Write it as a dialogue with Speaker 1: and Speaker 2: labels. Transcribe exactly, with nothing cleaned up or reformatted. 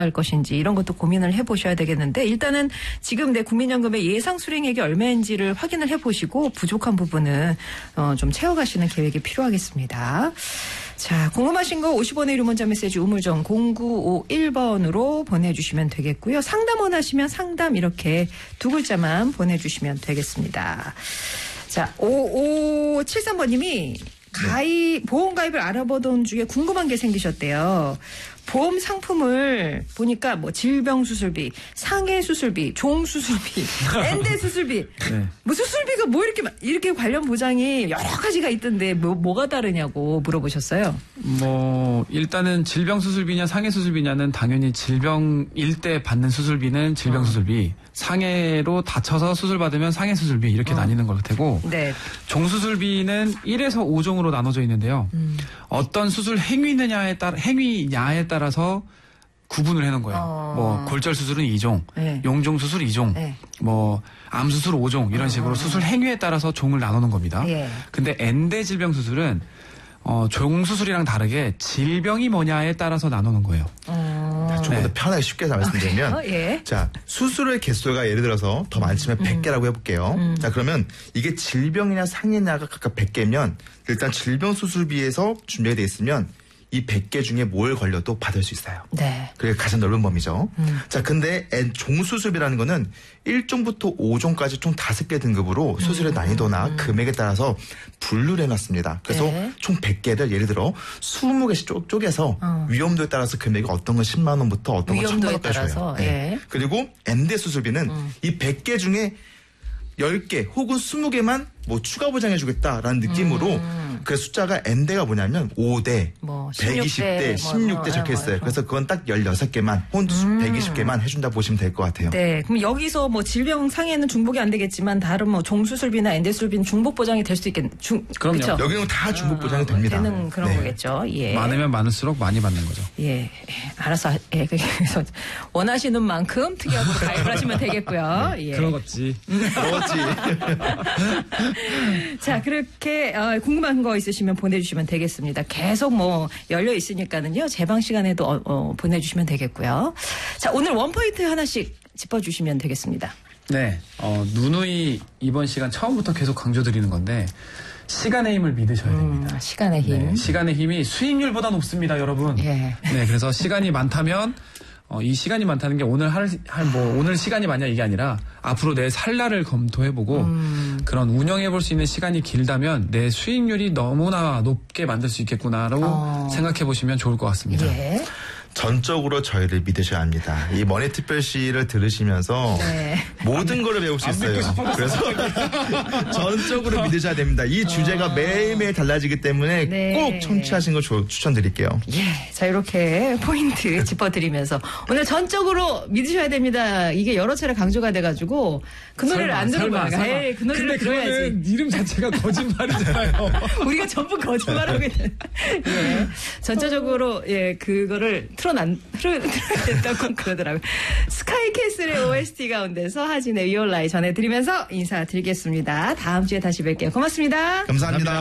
Speaker 1: 할 것인지 이런 것도 고민을 해보셔야 되겠는데 일단은 지금 내 국민연금의 예상 수령액이 얼마인지를 확인을 해보시고 부족한 부분은 어, 좀 채워가시는 계획이 필요하겠습니다. 자, 궁금하신 거 오십 원의 유료 문자 메시지 우물정 공구오일 번으로 보내주시면 되겠고요. 상담 원하시면 상담 이렇게 두 글자만 보내주시면 되겠습니다. 자, 오오칠삼 번님이 가입, 보험 가입을 알아보던 중에 궁금한 게 생기셨대요. 보험 상품을 보니까 뭐 질병 수술비, 상해 수술비, 종 수술비, 엔대 수술비, 네. 뭐 수술비가 뭐 이렇게 이렇게 관련 보장이 여러 가지가 있던데 뭐 뭐가 다르냐고 물어보셨어요.
Speaker 2: 뭐 일단은 질병 수술비냐 상해 수술비냐는 당연히 질병일 때 받는 수술비는 질병 수술비, 어. 상해로 다쳐서 수술 받으면 상해 수술비 이렇게 어. 나뉘는 걸 테고, 네. 종 수술비는 일에서 오 종으로 나눠져 있는데요. 음. 어떤 수술 행위느냐에 따라 행위냐에 따라서 구분을 해놓은 거예요. 어. 뭐 골절 수술은 이 종, 네. 용종 수술 이 종, 네. 뭐 암 수술 오 종 이런 식으로 어. 수술 행위에 따라서 종을 나누는 겁니다. 예. 근데 엔대 질병 수술은 어, 종 수술이랑 다르게 질병이 뭐냐에 따라서 나누는 거예요.
Speaker 3: 어. 조금 더 네. 편하게 쉽게 말씀드리면, 아, 예. 자 수술의 개수가 예를 들어서 더 많지만 음. 백 개라고 해볼게요. 음. 자 그러면 이게 질병이냐 상해냐가 각각 백 개면 일단 질병 수술비에서 준비가 돼 있으면 이 백 개 중에 뭘 걸려도 받을 수 있어요. 네. 그게 가장 넓은 범위죠. 음. 자, 근데 종수술비라는 거는 일 종부터 오 종까지 총 다섯 개 등급으로 수술의 음. 난이도나 음. 금액에 따라서 분류를 해놨습니다. 그래서 네. 총 백 개를 예를 들어 스무 개씩 쪼, 쪼개서 어. 위험도에 따라서 금액이 어떤 건 십만 원부터 어떤 건 천만 원까지 줘요. 네. 네. 그리고 엔대 수술비는 음. 이 백 개 중에 열 개 혹은 스무 개만 뭐 추가 보장해주겠다라는 느낌으로 음. 그 숫자가 엔대가 뭐냐면 오 대, 뭐 백이십 대, 십육 대 적혀 있어요. 그래서 그건 딱 열여섯 개만 혹은 음. 백이십 개만 해준다 보시면 될 것 같아요.
Speaker 1: 네. 그럼 여기서 뭐 질병 상해는 중복이 안 되겠지만 다른 뭐 종수술비나 엔대 수술비는 중복 보장이 될 수 있겠. 중
Speaker 2: 그럼요.
Speaker 1: 그쵸?
Speaker 3: 여기는 다 중복 보장이 됩니다.
Speaker 1: 되는 그런 네. 거겠죠. 예.
Speaker 2: 많으면 많을수록 많이 받는 거죠.
Speaker 1: 예. 알아서 예. 그래서 원하시는 만큼 특약으로 가입을 하시면 되겠고요. 예.
Speaker 2: 그러겠지.
Speaker 3: 그러겠지.
Speaker 1: 자, 그렇게 어, 궁금한 거 있으시면 보내주시면 되겠습니다. 계속 뭐 열려 있으니까는요. 재방 시간에도 어, 어, 보내주시면 되겠고요. 자, 오늘 원포인트 하나씩 짚어주시면 되겠습니다.
Speaker 2: 네, 어, 누누이 이번 시간 처음부터 계속 강조드리는 건데 시간의 힘을 믿으셔야 됩니다.
Speaker 1: 음, 시간의 힘.
Speaker 2: 네, 시간의 힘이 수익률보다 높습니다, 여러분. 예. 네, 그래서 시간이 많다면 어, 이 시간이 많다는 게 오늘 할, 할 뭐, 오늘 시간이 많냐 이게 아니라 앞으로 내 살 날을 검토해보고 음. 그런 운영해볼 수 있는 시간이 길다면 내 수익률이 너무나 높게 만들 수 있겠구나라고 어. 생각해보시면 좋을 것 같습니다.
Speaker 1: 예.
Speaker 3: 전적으로 저희를 믿으셔야 합니다. 이 머니특별시를 들으시면서 네. 모든 거를 배울 수 있어요. 그래서 전적으로 믿으셔야 됩니다. 이 주제가 어. 매일매일 달라지기 때문에 네. 꼭 청취하신 거 조, 추천드릴게요.
Speaker 1: 예, 자 이렇게 포인트 짚어드리면서 오늘 전적으로 믿으셔야 됩니다. 이게 여러 차례 강조가 돼가지고 그 노래를 설마, 안 들어봐요. 에이, 그 노래를
Speaker 2: 근데
Speaker 1: 들어야지.
Speaker 2: 이름 자체가 거짓말이잖아요.
Speaker 1: 우리가 전부 거짓말하고 있는. 예, 전체적으로 예 그거를 틀어난, 틀어야 된다고 그러더라고요. 스카이캐슬의 오에스티 가운데서 하진의 위올라이 전해드리면서 인사드리겠습니다. 다음 주에 다시 뵐게요. 고맙습니다.
Speaker 3: 감사합니다. 감사합니다.